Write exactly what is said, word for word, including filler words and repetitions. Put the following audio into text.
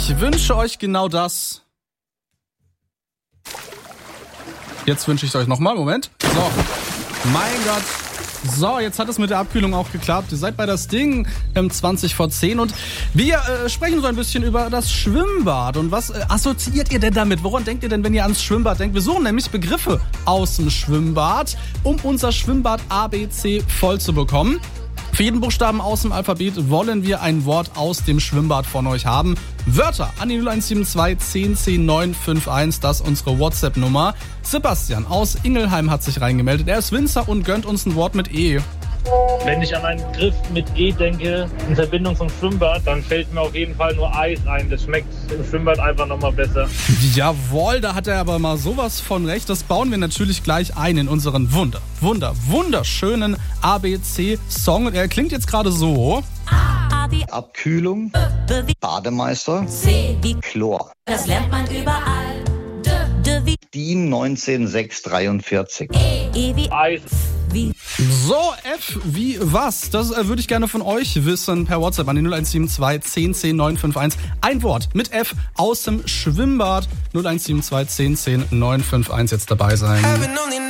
Ich wünsche euch genau das. Jetzt wünsche ich es euch nochmal. Moment. So. Mein Gott. So, jetzt hat es mit der Abkühlung auch geklappt. Ihr seid bei das Ding ähm, zwanzig vor zehn und wir äh, sprechen so ein bisschen über das Schwimmbad. Und was äh, assoziiert ihr denn damit? Woran denkt ihr denn, wenn ihr ans Schwimmbad denkt? Wir suchen nämlich Begriffe aus dem Schwimmbad, um unser Schwimmbad A B C voll zu bekommen. Für jeden Buchstaben aus dem Alphabet wollen wir ein Wort aus dem Schwimmbad von euch haben. Wörter an die null eins sieben zwei zehn zehn neun fünf eins, das ist unsere WhatsApp-Nummer. Sebastian aus Ingelheim hat sich reingemeldet. Er ist Winzer und gönnt uns ein Wort mit E. Wenn ich an einen Begriff mit E denke, in Verbindung zum Schwimmbad, dann fällt mir auf jeden Fall nur Eis ein. Das schmeckt im Schwimmbad einfach nochmal besser. Jawohl, da hat er aber mal sowas von recht. Das bauen wir natürlich gleich ein in unseren Wunder, Wunder, wunderschönen A B C-Song. Er klingt jetzt gerade so. A wie Abkühlung, B wie Bademeister, C wie Chlor. Das lernt man überall. D, D wie DIN neunzehn sechshundertdreiundvierzig. E, E wie Eis. Wie. So, F wie was? Das äh, würde ich gerne von euch wissen per WhatsApp an die null eins sieben zwei zehn zehn neun fünf eins. Ein Wort mit F aus dem Schwimmbad. null eins sieben zwei zehn zehn neun fünf eins jetzt dabei sein.